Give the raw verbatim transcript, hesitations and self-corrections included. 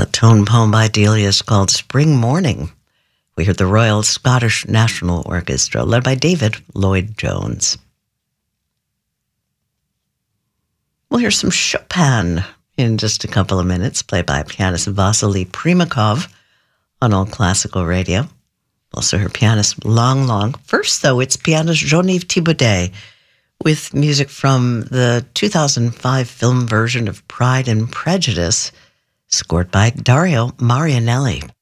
The tone poem by Delia is called Spring Morning. We heard the Royal Scottish National Orchestra, led by David Lloyd-Jones. We'll hear some Chopin in just a couple of minutes, played by pianist Vasily Primakov on All Classical Radio. Also her pianist Long Long. First, though, it's pianist Jean-Yves Thibaudet with music from the two thousand five film version of Pride and Prejudice, scored by Dario Marianelli.